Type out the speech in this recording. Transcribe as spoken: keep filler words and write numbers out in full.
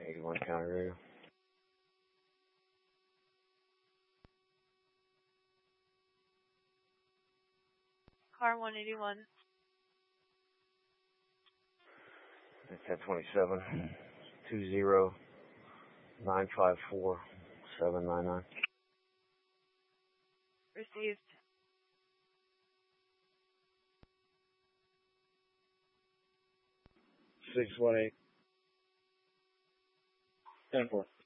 eighty-one County Radio. Car one eighty-one. ten twenty-seven, two zero, nine five four, seven nine nine. Received. six one eight. ten four.